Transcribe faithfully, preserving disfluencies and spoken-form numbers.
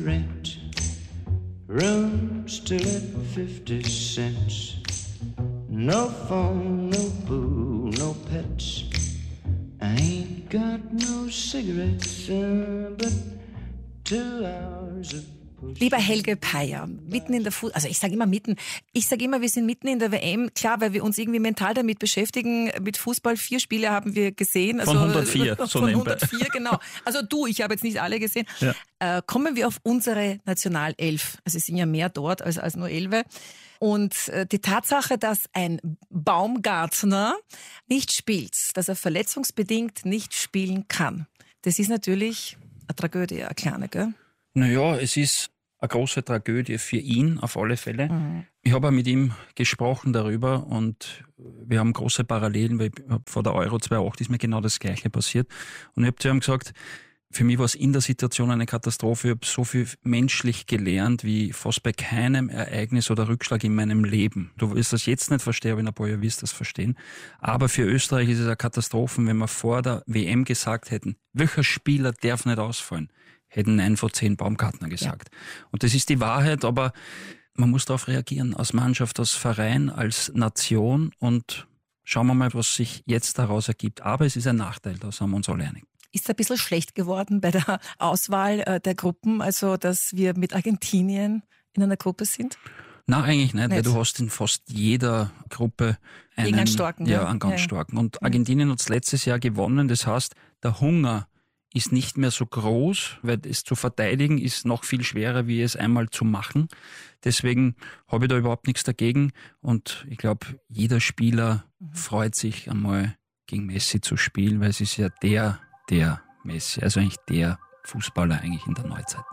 rent. Room still at fifty cents. No phone, no pool, no pets. I ain't got no cigarettes, uh, but two hours of... Lieber Helge Peier, mitten in der Fu- also ich sage immer mitten, ich sage immer, wir sind mitten in der W M, klar, weil wir uns irgendwie mental damit beschäftigen, mit Fußball, vier Spiele haben wir gesehen. Also von hundertvier, so Von hundertvier, genau. Also du, ich habe jetzt nicht alle gesehen. Ja. Äh, kommen wir auf unsere Nationalelf, also es sind ja mehr dort als, als nur Elfe. Und äh, die Tatsache, dass ein Baumgartner nicht spielt, dass er verletzungsbedingt nicht spielen kann, das ist natürlich eine Tragödie, eine kleine, gell? Naja, es ist eine große Tragödie für ihn auf alle Fälle. Mhm. Ich habe auch mit ihm gesprochen darüber und wir haben große Parallelen, weil vor der Euro zweitausendacht ist mir genau das Gleiche passiert. Und ich habe zu ihm gesagt, für mich war es in der Situation eine Katastrophe. Ich habe so viel menschlich gelernt, wie fast bei keinem Ereignis oder Rückschlag in meinem Leben. Du wirst das jetzt nicht verstehen, aber in ein paar Jahren wirst du das verstehen. Aber für Österreich ist es eine Katastrophe, wenn wir vor der W M gesagt hätten, welcher Spieler darf nicht ausfallen, hätten neun von zehn Baumgartner gesagt. Ja. Und das ist die Wahrheit, aber man muss darauf reagieren, als Mannschaft, als Verein, als Nation und schauen wir mal, was sich jetzt daraus ergibt. Aber es ist ein Nachteil, da sind wir uns alle einig. Ist ein bisschen schlecht geworden bei der Auswahl der Gruppen, also dass wir mit Argentinien in einer Gruppe sind? Nein, eigentlich nicht, nicht, weil du hast in fast jeder Gruppe einen, einen starken. Ja, einen ganz ja. starken. Und Argentinien hat es letztes Jahr gewonnen, das heißt, der Hunger ist nicht mehr so groß, weil es zu verteidigen ist noch viel schwerer, wie es einmal zu machen. Deswegen habe ich da überhaupt nichts dagegen und ich glaube, jeder Spieler mhm. freut sich einmal gegen Messi zu spielen, weil es ist ja der, der Messi, also eigentlich der Fußballer eigentlich in der Neuzeit.